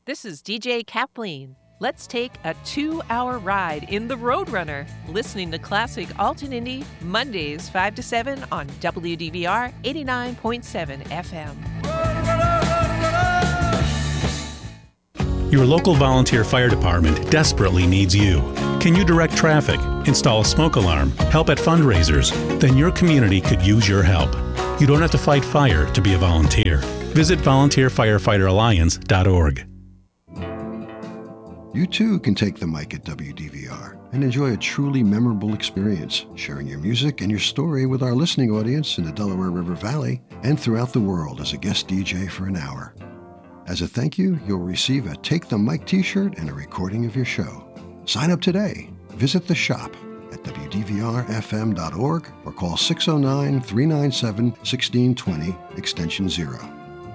This is DJ Kathleen. Let's take a 2-hour ride in the Roadrunner, listening to classic alt and indie Mondays 5 to 7 on WDVR 89.7 FM. Your local volunteer fire department desperately needs you. Can you direct traffic, install a smoke alarm, help at fundraisers? Then your community could use your help. You don't have to fight fire to be a volunteer. Visit volunteerfirefighteralliance.org. You too can take the mic at WDVR and enjoy a truly memorable experience, sharing your music and your story with our listening audience in the Delaware River Valley and throughout the world as a guest DJ for an hour. As a thank you, you'll receive a Take the Mic t-shirt and a recording of your show. Sign up today. Visit the shop at WDVRFM.org or call 609-397-1620, extension 0.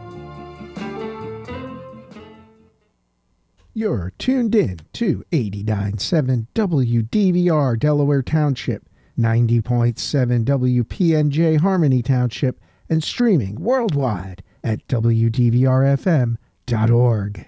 You're tuned in to 89.7 WDVR Delaware Township, 90.7 WPNJ Harmony Township, and streaming worldwide at WDVRFM.org.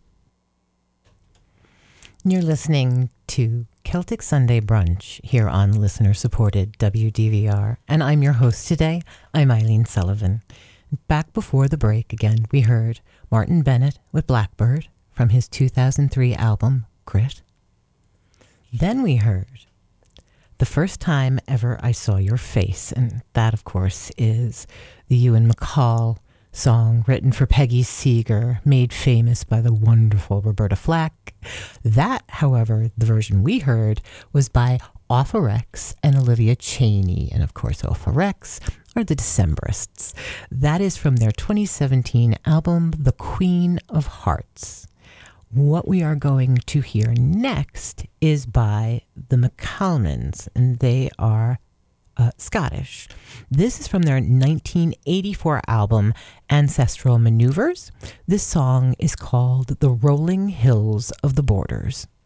You're listening to Celtic Sunday Brunch here on listener-supported WDVR, and I'm your host today. I'm Eileen Sullivan. Back before the break, again, we heard Martin Bennett with Blackbird from his 2003 album, Grit. Then we heard The First Time Ever I Saw Your Face, and that, of course, is the Ewan MacColl song written for Peggy Seeger, made famous by the wonderful Roberta Flack. That, however, the version we heard was by Offa Rex and Olivia Cheney, and of course Offa Rex are the Decemberists. That is from their 2017 album, The Queen of Hearts. What we are going to hear next is by the McCalmans, and they are Scottish. This is from their 1984 album, Ancestral Maneuvers. This song is called The Rolling Hills of the Borders.